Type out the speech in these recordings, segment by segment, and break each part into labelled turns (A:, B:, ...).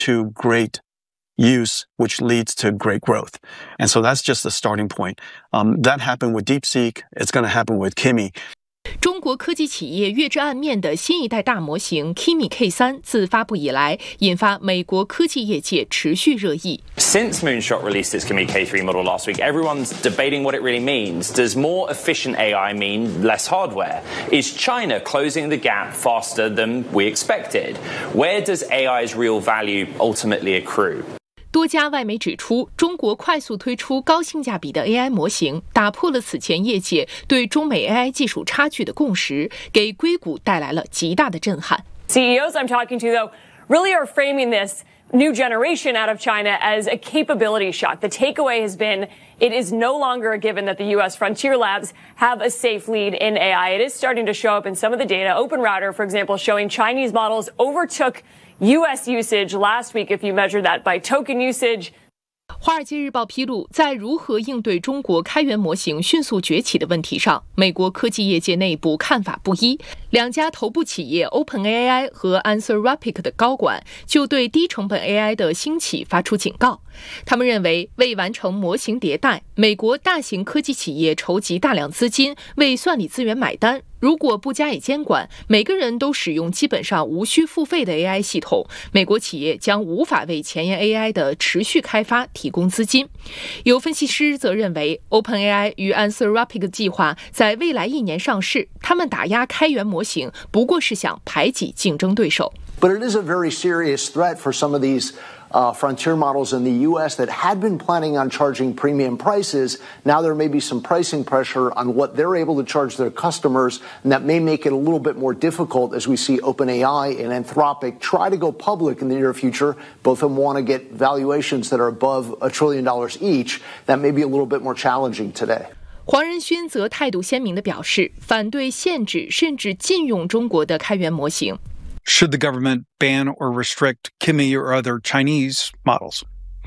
A: to great use, which leads to great growth. And so that's just the starting point. That happened with DeepSeek. It's going to happen with Kimi.
B: 中国科技企业跃至暗面的新一代大模型 Kimi K3 自发布以来，引发美国科技业界持续热议。
C: Since Moonshot released its Kimi K3 model last week, everyone's debating what it really means. Does more efficient AI mean less hardware? Is China closing the gap faster than we expected? Where does AI's real value ultimately accrue?
B: 多家外媒指出，中国快速推出高性价比的 AI 模型，打破了此前业界对中美 AI 技术差距的共识，给硅谷带来了极大的震撼。
D: CEOs I'm talking to, though, really are framing this new generation out of China as a capability shock. The takeaway has been it is no longer a given that the U.S. frontier labs have a safe lead in AI. It is starting to show up in some of the data. OpenRouter, for example, showing Chinese models overtook U.S. usage last week if you measure that by token usage.
B: 华尔街日报披露，在如何应对中国开源模型迅速崛起的问题上，美国科技业界内部看法不一。两家头部企业 OpenAI 和 Anthropic 的高管就对低成本 AI 的兴起发出警告。他们认为，为完成模型迭代，美国大型科技企业筹集大量资金，为算力资源买单。如果不加以监管，每个人都使用基本上无需付费的 AI 系统，美国企业将无法为前沿 AI 的持续开发提供资金。有分析师则认为 ，OpenAI 与 Anthropic 计划在未来1年上市，他们打压开源模型不过是想排挤竞争对手。
E: But it is a very serious threat for some of these frontier models in the U.S. that had been planning on charging premium prices. Now there may be some pricing pressure on what they're able to charge their customers, and that may make it a little bit more difficult as we see OpenAI and Anthropic try to go public in the near future. Both of them want to get valuations that are above $1 trillion each. That may be a little bit more challenging today.
B: 黄仁勋则态度鲜明地表示，反对限制甚至禁用中国的开源模型。
F: Should the government ban or restrict Kimi or other Chinese models?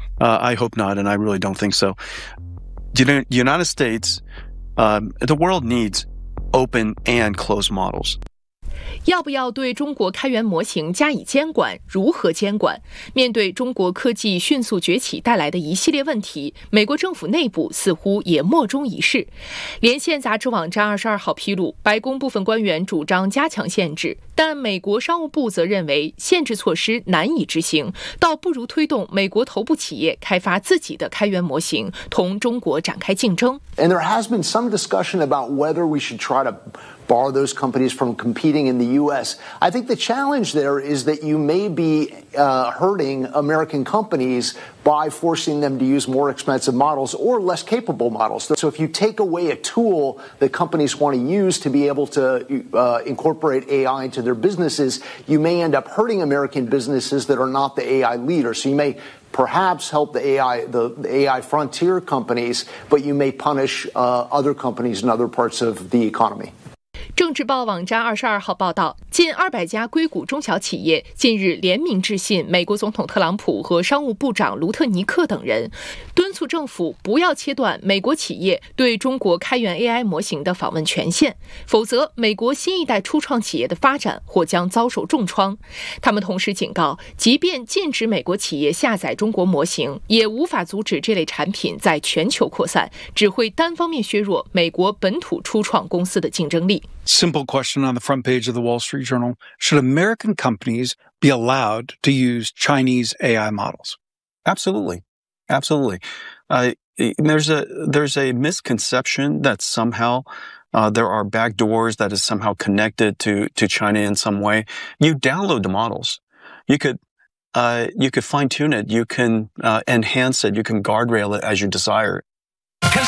A: I hope not, and I really don't think so. The United States, the world needs open and closed models.
B: 要不要对中国开源模型加以监管？如何监管？面对中国科技迅速崛起带来的一系列问题，美国政府内部似乎也莫衷一是。连线杂志网站22号披露，白宫部分官员主张加强限制，但美国商务部则认为限制措施难以执行，倒不如推动美国头部企业开发自己的开源模型，同中国展开竞争。
E: And there has been some discussion about whether we should try to bar those companies from competing in the U.S. I think the challenge there is that you may be hurting American companies by forcing them to use more expensive models or less capable models. So if you take away a tool that companies want to use to be able to incorporate AI into their businesses, you may end up hurting American businesses that are not the AI leader. So you may perhaps help the AI frontier companies, but you may punish other companies in other parts of the economy.
B: 政治报网站22号报道，近200家硅谷中小企业近日联名致信美国总统特朗普和商务部长卢特尼克等人，敦促政府不要切断美国企业对中国开源 AI 模型的访问权限，否则美国新一代初创企业的发展或将遭受重创。他们同时警告，即便禁止美国企业下载中国模型，也无法阻止这类产品在全球扩散，只会单方面削弱美国本土初创公司的竞争力。
F: Simple question on the front page of the Wall Street Journal. Should American companies be allowed to use Chinese AI models?
A: Absolutely. Absolutely. There's a misconception that somehow there are back doors that is somehow connected to China in some way. You download the models. You could fine tune it. You can enhance it. You can guardrail it as you desire.